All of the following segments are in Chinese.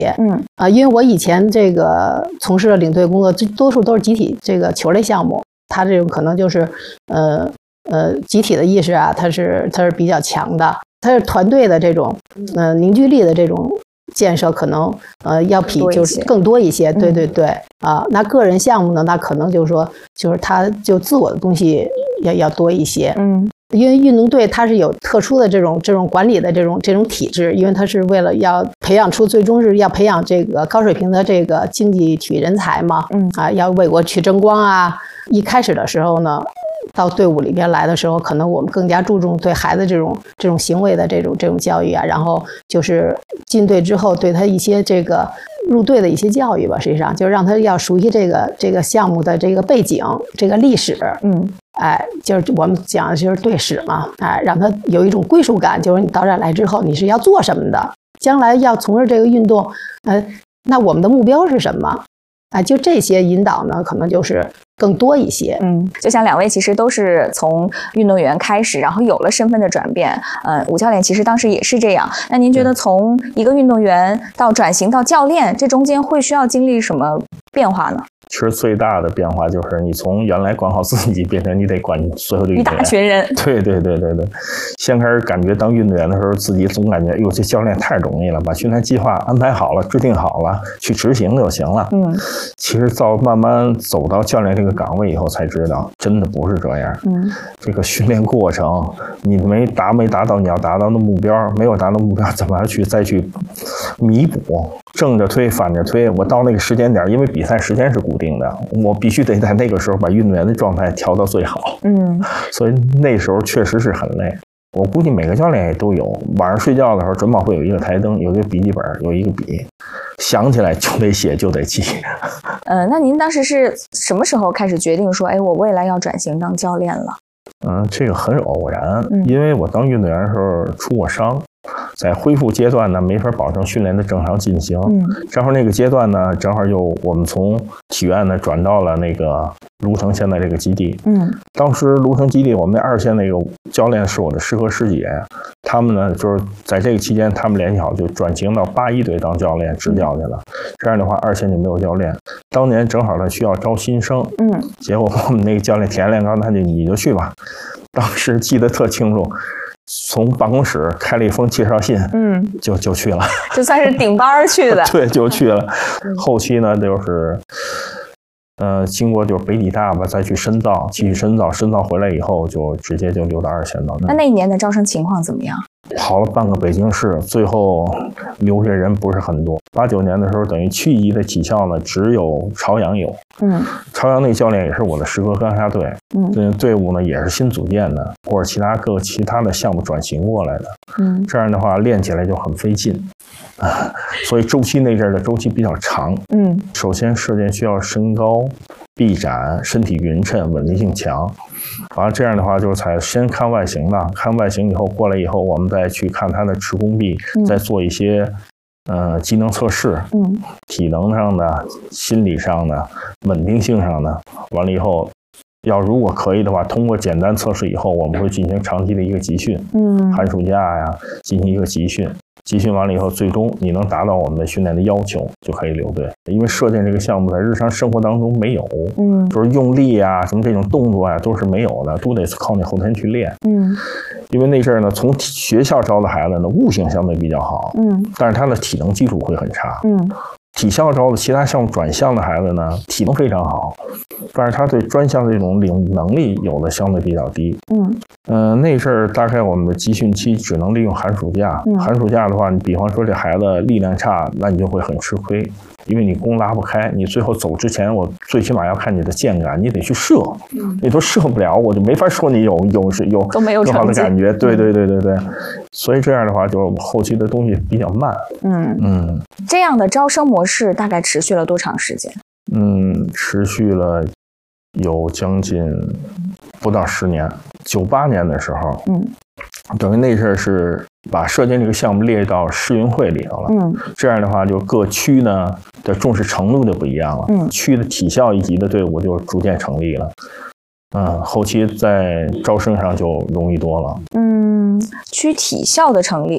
因为我以前这个从事的领队工作，多数都是集体这个球类项目，它这种可能就是集体的意识啊，它是比较强的，它是团队的这种凝聚力的这种建设可能要比就是更多一些，对对对那个人项目呢，那可能就是说就是它就自我的东西要多一些，因为运动队它是有特殊的这种管理的这种体制，因为它是为了要培养出最终是要培养这个高水平的这个竞技体育人才嘛，要为国去争光啊。一开始的时候呢，到队伍里边来的时候，可能我们更加注重对孩子这种行为的这种教育啊，然后就是进队之后对他一些这个入队的一些教育吧，实际上就是让他要熟悉这个项目的这个背景、这个历史，就是我们讲的就是队史嘛，让他有一种归属感，就是你到这儿来之后你是要做什么的，将来要从事这个运动，那我们的目标是什么？就这些引导呢，可能就是更多一些。 就像两位其实都是从运动员开始，然后有了身份的转变。吴教练其实当时也是这样。那您觉得从一个运动员到转型到教练，这中间会需要经历什么变化呢？ 其实最大的变化就是你从原来管好自己变成你得管所有的运动员， 一大群人。 对。先开始感觉当运动员的时候，自己总感觉，这教练太容易了，把训练计划安排好了，制定好了，去执行就行了。其实慢慢走到教练这个岗位以后，才知道真的不是这样。这个训练过程，你没达到你要达到的目标，没有达到目标，怎么再去弥补？正着推，反着推，我到那个时间点，因为比赛时间是固定的，我必须得在那个时候把运动员的状态调到最好。所以那时候确实是很累。我估计每个教练也都有，晚上睡觉的时候准保会有一个台灯，有一个笔记本，有一个笔，想起来就得写，就得记。 那您当时是什么时候开始决定说，我未来要转型当教练了？ 这个很偶然，因为我当运动员的时候出过伤，在恢复阶段呢，没法保证训练的正常进行。正好那个阶段呢，正好我们从体院呢转到了那个芦城现在这个基地。当时芦城基地我们那2线那个教练是我的师和师姐，他们呢就是在这个期间，他们联系好就转型到81队当教练执教去了。这样的话，2线就没有教练。当年正好呢需要招新生，结果我们那个教练田连刚他就你就去吧。当时记得特清楚。从办公室开了一封介绍信，就去了， 就算是顶班去的。 对，就去了。后期呢，就是经过就是北体大吧，再去深造，继续深造回来以后，就直接就留到2线了。 那一年的招生情况怎么样？ 跑了半个北京市，最后留下人不是很多。89年的时候，等于区一的体校呢，只有朝阳有。朝阳那教练也是我的师哥干沙队。队伍呢也是新组建的，或者其他的项目转型过来的。这样的话练起来就很费劲。所以那阵的周期比较长。首先射箭需要身高、臂展、身体匀称、稳定性强。完了这样的话，就是先看外形的，看外形以后过来以后，我们再去看他的持弓臂，再做一些机能测试，体能上的、心理上的、稳定性上的。完了以后，如果可以的话，通过简单测试以后，我们会进行长期的一个集训，寒暑假呀进行一个集训。集训完了以后，最终你能达到我们的训练的要求，就可以留队。因为射箭这个项目在日常生活当中没有，就是用力啊，什么这种动作啊，都是没有的，都得靠你后天去练。因为那阵儿呢，从学校招的孩子呢，悟性相对比较好，但是他的体能基础会很差。体校招的其他项目转向的孩子呢，体能非常好，但是他对专项这种领悟能力有的相对比较低。那阵儿大概我们的集训期只能利用寒暑假。寒暑假的话，你比方说这孩子力量差，那你就会很吃亏，因为你弓拉不开，你最后走之前，我最起码要看你的箭感，你得去射。你都射不了，我就没法说你有都没有更好的感觉。对。所以这样的话，就后期的东西比较慢。 这样的招生模式大概持续了多长时间？ 持续了有将近不到10年。98年的时候，等于那阵儿是把射箭这个项目列到市运会里头了。这样的话，就各区呢的重视程度就不一样了。区的体校一级的队伍就逐渐成立了。后期在招生上就容易多了。 区体校的成立，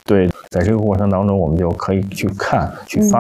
对，在这个过程当中，我们就可以去看、去发